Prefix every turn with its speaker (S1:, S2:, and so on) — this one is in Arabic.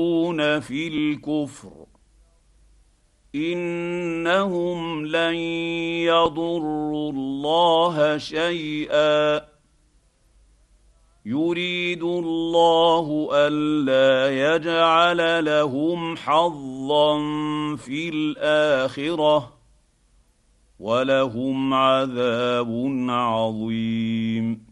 S1: في الكفر انهم لن يضروا الله شيئا يريد الله الا يجعل لهم حظا في الاخره ولهم عذاب عظيم.